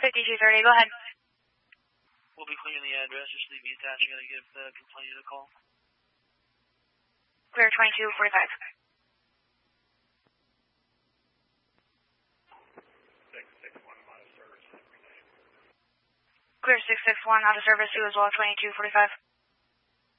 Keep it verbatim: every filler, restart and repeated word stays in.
fifty-two thirty, go ahead. We'll be clearing the address. Just leave me attached. You gotta give the complainant a call. Clear twenty-two forty-five. six six one, out of service. Clear six six one, out of service, two as well, twenty-two forty-five.